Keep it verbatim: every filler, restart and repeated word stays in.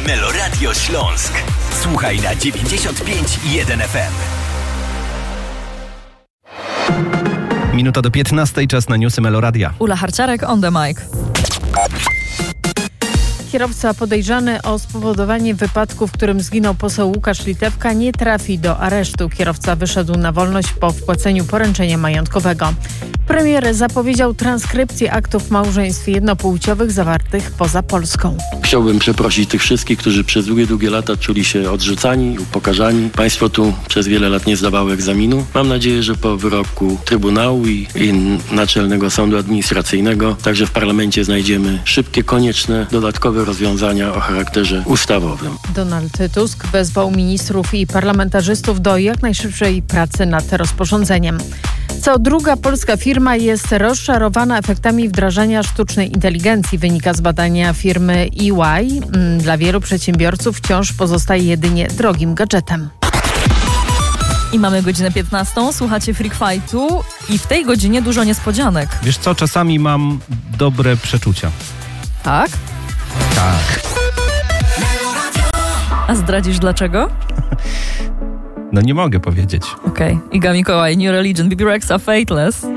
Meloradio Śląsk. Słuchaj na dziewięćdziesiąt pięć i jeden F M. Minuta do piętnastej, czas na newsy Meloradia. Ula Harciarek on the mic. Kierowca podejrzany o spowodowanie wypadku, w którym zginął poseł Łukasz Litewka, nie trafi do aresztu. Kierowca wyszedł na wolność po wpłaceniu poręczenia majątkowego. Premier zapowiedział transkrypcję aktów małżeństw jednopłciowych zawartych poza Polską. Chciałbym przeprosić tych wszystkich, którzy przez długie, długie lata czuli się odrzucani, upokarzani. Państwo tu przez wiele lat nie zdawało egzaminu. Mam nadzieję, że po wyroku Trybunału i, i Naczelnego Sądu Administracyjnego także w parlamencie znajdziemy szybkie, konieczne, dodatkowe rozwiązania o charakterze ustawowym. Donald Tusk wezwał ministrów i parlamentarzystów do jak najszybszej pracy nad rozporządzeniem. Co druga polska firma jest rozczarowana efektami wdrażania sztucznej inteligencji, wynika z badania firmy E Y. Dla wielu przedsiębiorców wciąż pozostaje jedynie drogim gadżetem. I mamy godzinę piętnastą, słuchacie Freak Fightu i w tej godzinie dużo niespodzianek. Wiesz co, czasami mam dobre przeczucia. Tak? Tak. A zdradzisz dlaczego? No nie mogę powiedzieć. Okej. Okay. Iga Mikołaj, New Religion, B B Rexa, Fateless.